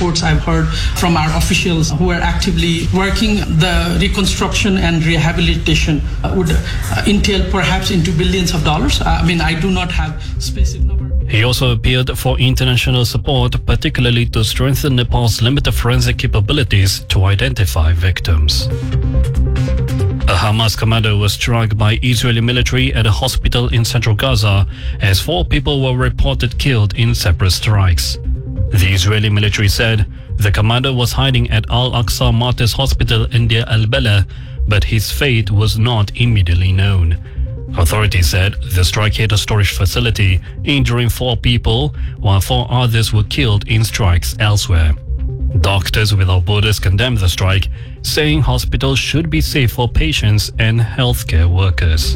reports I've heard from our officials who are actively working, the reconstruction and rehabilitation would entail perhaps into billions of dollars. I do not have specific number. He also appealed for international support, particularly to strengthen Nepal's limited forensic capabilities to identify victims. A Hamas commander was struck by Israeli military at a hospital in central Gaza as 4 people were reported killed in separate strikes. The Israeli military said the commander was hiding at Al-Aqsa Martyrs Hospital in Deir al-Bala, but his fate was not immediately known. Authorities said the strike hit a storage facility, injuring 4 people, while 4 others were killed in strikes elsewhere. Doctors Without Borders condemned the strike, saying hospitals should be safe for patients and healthcare workers.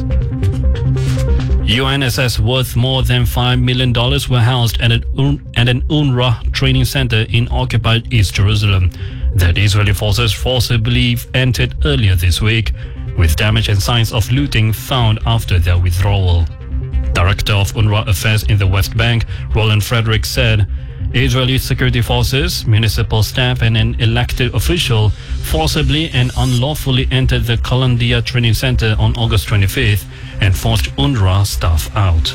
UNSS worth more than $5 million were housed at an UNRWA training center in occupied East Jerusalem that Israeli forces forcibly entered earlier this week, with damage and signs of looting found after their withdrawal. Director of UNRWA Affairs in the West Bank, Roland Frederick, said Israeli security forces, municipal staff and an elected official forcibly and unlawfully entered the Kalandia training center on August 25th and forced UNRWA staff out.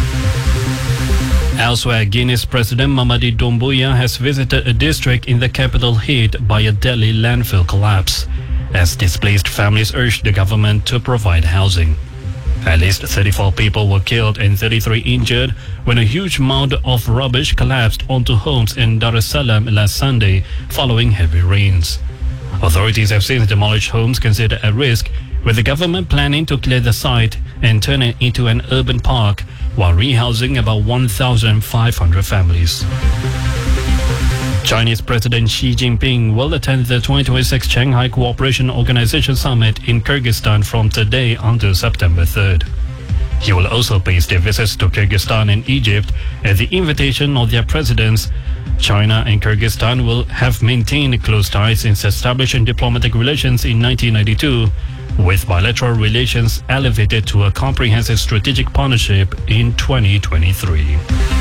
Elsewhere, Guinea's President Mamadi Doumbouya has visited a district in the capital hit by a deadly landfill collapse, as displaced families urged the government to provide housing. At least 34 people were killed and 33 injured when a huge mound of rubbish collapsed onto homes in Dar es Salaam last Sunday following heavy rains. Authorities have since demolished homes considered at risk, with the government planning to clear the site and turn it into an urban park while rehousing about 1,500 families. Chinese President Xi Jinping will attend the 2026 Shanghai Cooperation Organization Summit in Kyrgyzstan from today until September 3rd. He will also pay state visits to Kyrgyzstan and Egypt at the invitation of their presidents. China and Kyrgyzstan will have maintained close ties since establishing diplomatic relations in 1992, with bilateral relations elevated to a comprehensive strategic partnership in 2023.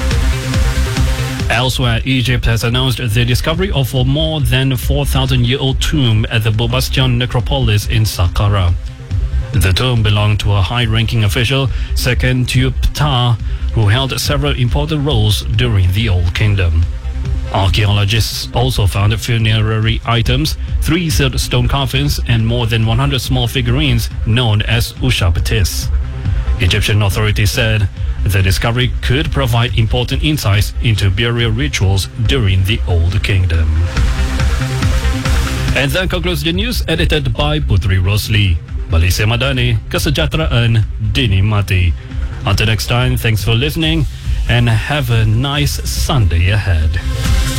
Elsewhere, Egypt has announced the discovery of a more than 4,000-year-old tomb at the Bobastion necropolis in Saqqara. The tomb belonged to a high-ranking official, Seken Tup Ta, who held several important roles during the Old Kingdom. Archaeologists also found funerary items, 3 sealed stone coffins, and more than 100 small figurines known as Ushabtis. Egyptian authorities said the discovery could provide important insights into burial rituals during the Old Kingdom. And that concludes the news edited by Putri Rosli. Malaysia Madani, kesejahteraan dinikmati. Until next time, thanks for listening and have a nice Sunday ahead.